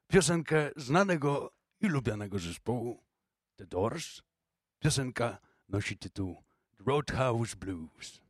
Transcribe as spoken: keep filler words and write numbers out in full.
piosenkę znanego i lubianego zespołu The Doors. Piosenka nosi tytuł Roadhouse Blues.